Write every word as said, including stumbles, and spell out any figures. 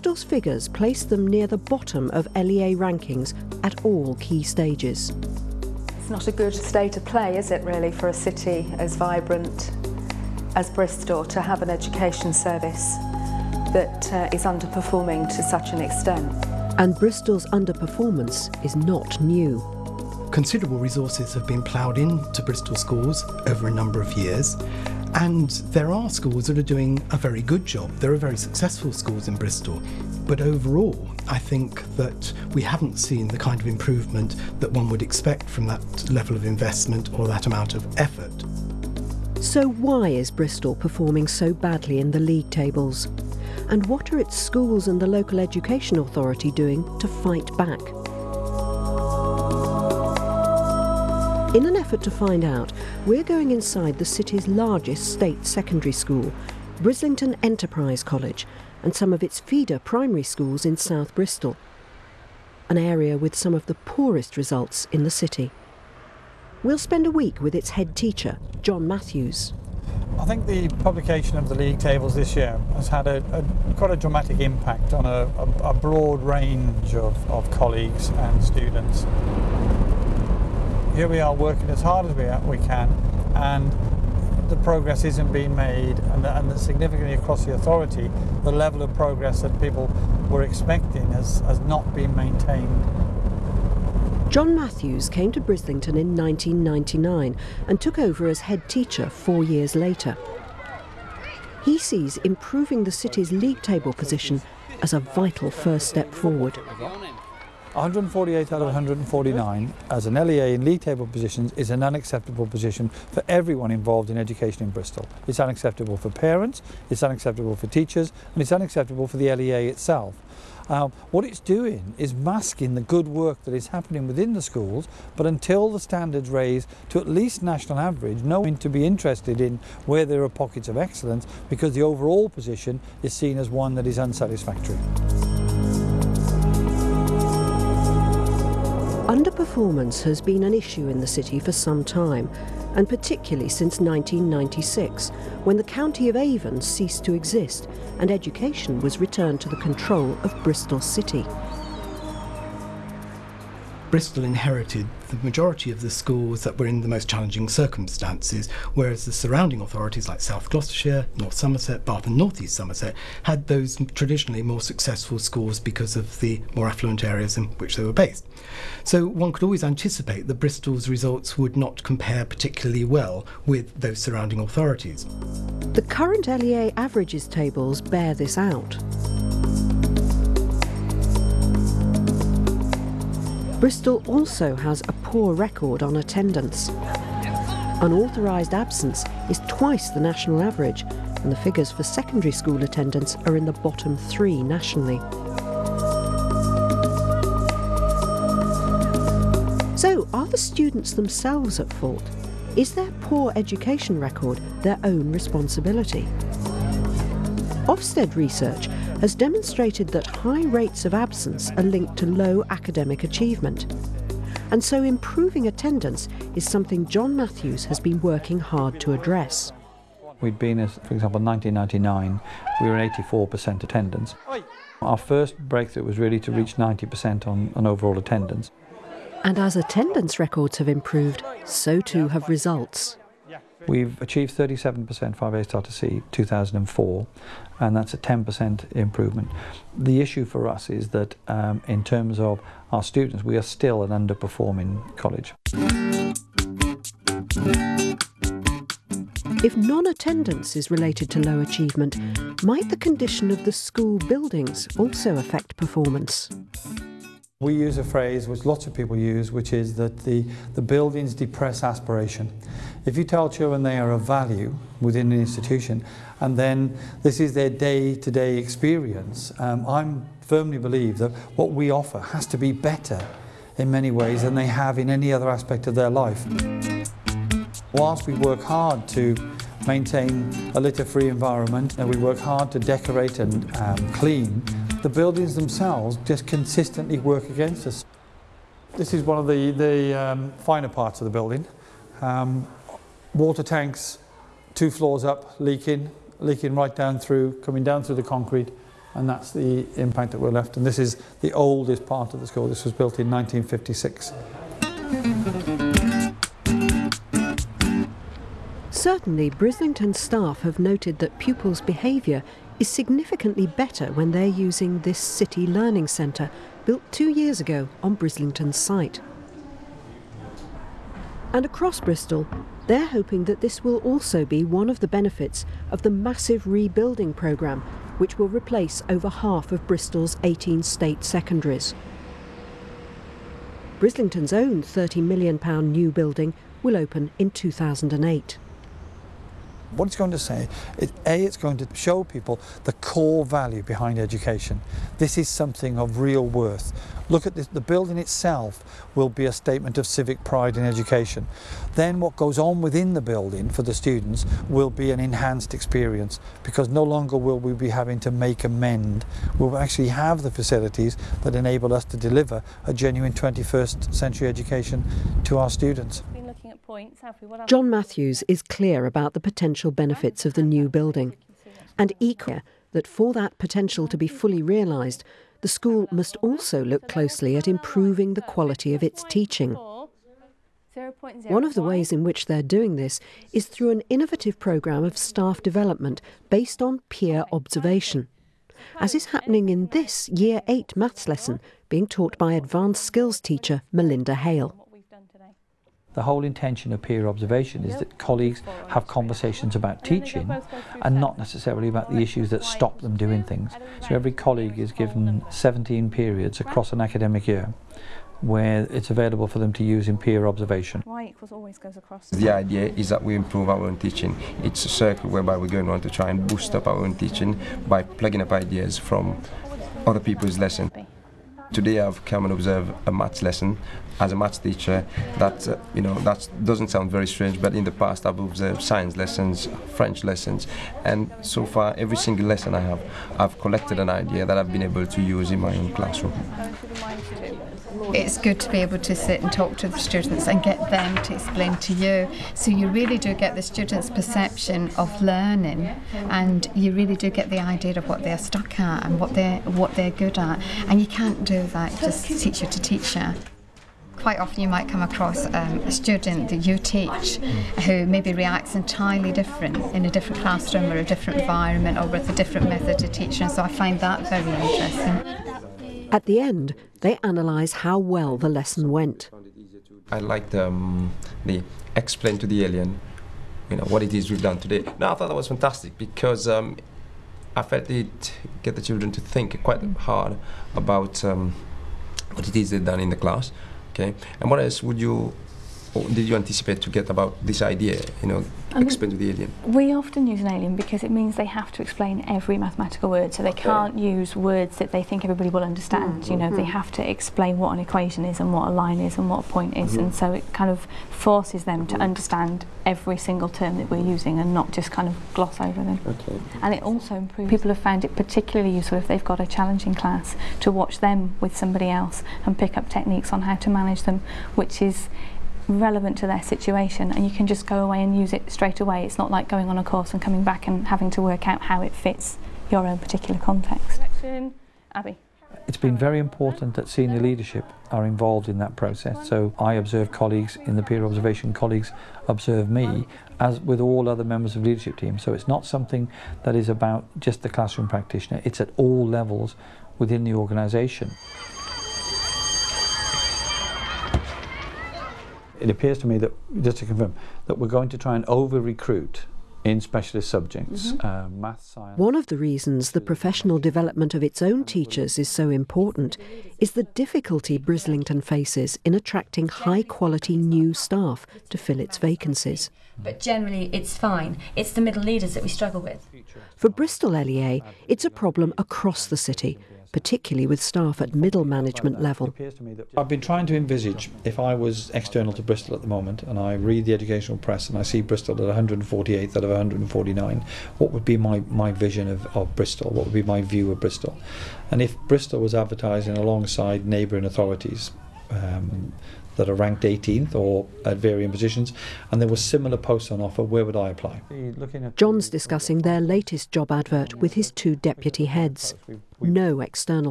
Bristol's figures place them near the bottom of L E A rankings at all key stages. It's not a good state of play, is it really, for a city as vibrant as Bristol to have an education service that uh, is underperforming to such an extent. And Bristol's underperformance is not new. Considerable resources have been ploughed into Bristol schools over a number of years, and there are schools that are doing a very good job. There are very successful schools in Bristol, but overall I think that we haven't seen the kind of improvement that one would expect from that level of investment or that amount of effort. So why is Bristol performing so badly in the league tables? And what are its schools and the local education authority doing to fight back? In an effort to find out, we're going inside the city's largest state secondary school, Brislington Enterprise College, and some of its feeder primary schools in South Bristol, an area with some of the poorest results in the city. We'll spend a week with its head teacher, John Matthews. I think the publication of the league tables this year has had a, a quite a dramatic impact on a, a, a broad range of, of colleagues and students. Here we are working as hard as we, we can, and the progress isn't being made, and, the, and the significantly across the authority, the level of progress that people were expecting has, has not been maintained. John Matthews came to Brislington in nineteen ninety-nine and took over as head teacher four years later. He sees improving the city's league table position as a vital first step forward. one hundred forty-eight out of one hundred forty-nine as an L E A in league table positions is an unacceptable position for everyone involved in education in Bristol. It's unacceptable for parents, it's unacceptable for teachers, and it's unacceptable for the L E A itself. Uh, what it's doing is masking the good work that is happening within the schools, but until the standards raise to at least national average, no one to be interested in where there are pockets of excellence, because the overall position is seen as one that is unsatisfactory. Underperformance has been an issue in the city for some time, and particularly since nineteen ninety-six, when the county of Avon ceased to exist and education was returned to the control of Bristol City. Bristol inherited the majority of the schools that were in the most challenging circumstances, whereas the surrounding authorities like South Gloucestershire, North Somerset, Bath and North East Somerset had those traditionally more successful schools because of the more affluent areas in which they were based. So one could always anticipate that Bristol's results would not compare particularly well with those surrounding authorities. The current L E A averages tables bear this out. Bristol also has a poor record on attendance. Unauthorised absence is twice the national average, and the figures for secondary school attendance are in the bottom three nationally. So, are the students themselves at fault? Is their poor education record their own responsibility? Ofsted research has demonstrated that high rates of absence are linked to low academic achievement. And so improving attendance is something John Matthews has been working hard to address. We'd been, as, for example, in nineteen ninety-nine, we were eighty-four percent attendance. Our first breakthrough was really to reach ninety percent on, on overall attendance. And as attendance records have improved, so too have results. We've achieved thirty-seven percent five A star to C two thousand four, and that's a ten percent improvement. The issue for us is that um, in terms of our students, we are still an underperforming college. If non-attendance is related to low achievement, might the condition of the school buildings also affect performance? We use a phrase which lots of people use, which is that the, the buildings depress aspiration. If you tell children they are of value within an institution, and then this is their day-to-day experience, um, I firmly believe that what we offer has to be better in many ways than they have in any other aspect of their life. Whilst we work hard to maintain a litter-free environment, and we work hard to decorate and um, clean, the buildings themselves just consistently work against us. This is one of the, the um, finer parts of the building. Um, water tanks, two floors up, leaking, leaking right down through, coming down through the concrete. and that's the impact that we're left. And this is the oldest part of the school. This was built in nineteen fifty-six. Certainly, Brislington staff have noted that pupils' behaviour is significantly better when they're using this city learning centre, built two years ago on Brislington's site. And across Bristol, they're hoping that this will also be one of the benefits of the massive rebuilding programme, which will replace over half of Bristol's eighteen state secondaries. Brislington's own thirty million pounds new building will open in two thousand eight. What it's going to say is, A, it's going to show people the core value behind education. This is something of real worth. Look at this, the building itself will be a statement of civic pride in education. Then what goes on within the building for the students will be an enhanced experience, because no longer will we be having to make amend. We'll actually have the facilities that enable us to deliver a genuine twenty-first century education to our students. John Matthews is clear about the potential benefits of the new building, and equally that for that potential to be fully realised, the school must also look closely at improving the quality of its teaching. One of the ways in which they're doing this is through an innovative programme of staff development based on peer observation, as is happening in this Year eight maths lesson being taught by advanced skills teacher Melinda Hale. The whole intention of peer observation is that colleagues have conversations about teaching and not necessarily about the issues that stop them doing things. So every colleague is given seventeen periods across an academic year where it's available for them to use in peer observation. The idea is that we improve our own teaching. It's a circle whereby we're going on to try and boost up our own teaching by plugging up ideas from other people's lessons. Today I've come and observed a maths lesson as a maths teacher. That uh, you know that doesn't sound very strange, but in the past I've observed science lessons, French lessons, and so far every single lesson I have, I've collected an idea that I've been able to use in my own classroom. It's good to be able to sit and talk to the students and get them to explain to you. So you really do get the students' perception of learning, and you really do get the idea of what they're stuck at and what they're, what they're good at. And you can't do that just teacher to teacher. Quite often you might come across um, a student that you teach who maybe reacts entirely different in a different classroom or a different environment or with a different method of teaching. So I find that very interesting. At the end, they analyse how well the lesson went. I liked um, the explain to the alien, you know, what it is we've done today. No, I thought that was fantastic because um, I felt it get the children to think quite hard about um, what it is they've done in the class. Okay, and what else would you, or did you anticipate to get about this idea, you know, I mean, explain to the alien? We often use an alien because it means they have to explain every mathematical word, so they okay. can't use words that they think everybody will understand. Mm-hmm. You know, mm-hmm. they have to explain what an equation is and what a line is and what a point is, mm-hmm. and so it kind of forces them to understand every single term that we're using and not just kind of gloss over them. Okay. And it also improves. People have found it particularly useful if they've got a challenging class to watch them with somebody else and pick up techniques on how to manage them, which is relevant to their situation, and you can just go away and use it straight away. It's not like going on a course and coming back and having to work out how it fits your own particular context. Abby. It's been very important that senior leadership are involved in that process. So I observe colleagues in the peer observation, colleagues observe me, as with all other members of the leadership team. So it's not something that is about just the classroom practitioner, it's at all levels within the organisation. It appears to me that, just to confirm, that we're going to try and over-recruit in specialist subjects, mm-hmm. uh, math, science. One of the reasons the professional development of its own teachers is so important is the difficulty Brislington faces in attracting high-quality new staff to fill its vacancies. But generally it's fine. It's the middle leaders that we struggle with. For Bristol L E A, it's a problem across the city, particularly with staff at middle management level. I've been trying to envisage, if I was external to Bristol at the moment and I read the educational press and I see Bristol at one hundred forty-eighth out of one hundred forty-nine, what would be my, my vision of, of Bristol, what would be my view of Bristol? And if Bristol was advertising alongside neighbouring authorities, um, that are ranked eighteenth or at varying positions, and there were similar posts on offer. Where would I apply? John's discussing their latest job advert with his two deputy heads. No external